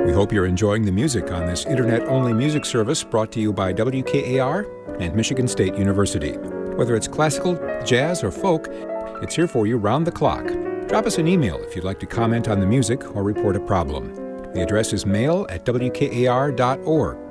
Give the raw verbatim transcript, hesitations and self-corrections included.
We hope you're enjoying the music on this internet-only music service brought to you by W K A R and Michigan State University. Whether it's classical, jazz, or folk, it's here for you round the clock. Drop us an email if you'd like to comment on the music or report a problem. The address is mail at W K A R dot org.